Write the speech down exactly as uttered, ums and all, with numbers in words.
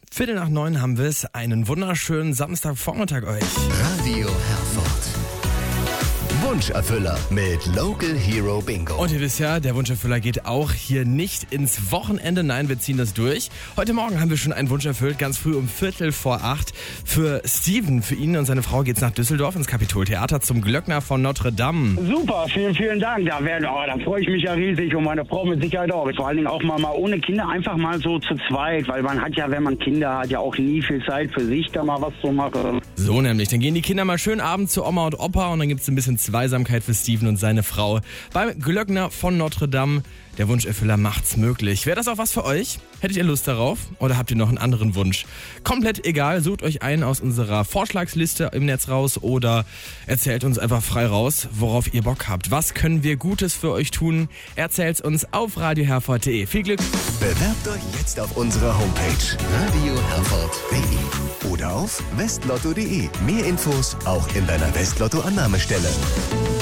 Viertel nach neun haben wir es. Einen wunderschönen Samstagvormittag euch. Radio Herford. Wunscherfüller mit Local Hero Bingo. Und ihr wisst ja, der Wunscherfüller geht auch hier nicht ins Wochenende. Nein, wir ziehen das durch. Heute Morgen haben wir schon einen Wunsch erfüllt, ganz früh um Viertel vor acht. Für Steven, für ihn und seine Frau geht's nach Düsseldorf ins Kapitoltheater zum Glöckner von Notre Dame. Super, vielen, vielen Dank. Da, werden, oh, da freue ich mich ja riesig und meine Frau mit Sicherheit auch. Vor allen Dingen auch mal, mal ohne Kinder, einfach mal so zu zweit. Weil man hat ja, wenn man Kinder hat, ja auch nie viel Zeit für sich, da mal was zu machen. So nämlich, dann gehen die Kinder mal schön abends zu Oma und Opa und dann gibt's ein bisschen Zweisamkeit für Steven und seine Frau beim Glöckner von Notre Dame. Der Wunscherfüller macht's möglich. Wäre das auch was für euch? Hättet ihr Lust darauf? Oder habt ihr noch einen anderen Wunsch? Komplett egal, sucht euch einen aus unserer Vorschlagsliste im Netz raus oder erzählt uns einfach frei raus, worauf ihr Bock habt. Was können wir Gutes für euch tun? Erzählt's uns auf radio herford punkt de. Viel Glück! Bewerbt euch jetzt auf unserer Homepage radio herford punkt de oder auf westlotto punkt de. Mehr Infos auch in deiner Westlotto-Annahmestelle.